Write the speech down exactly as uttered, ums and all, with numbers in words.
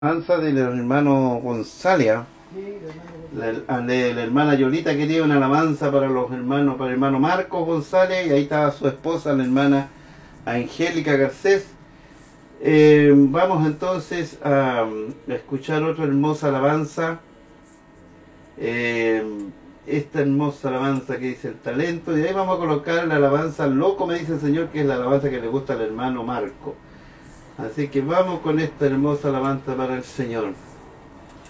Alabanza del hermano González, la, la, de la hermana Yolita quería una alabanza para los hermanos, para el hermano Marcos González, y ahí estaba su esposa, la hermana Angélica Garcés. Eh, vamos entonces a, a escuchar otra hermosa alabanza, eh, esta hermosa alabanza que dice el talento, y ahí vamos a colocar la alabanza Loco me dice el Señor, que es la alabanza que le gusta al hermano Marco. Así que vamos con esta hermosa alabanza para el Señor.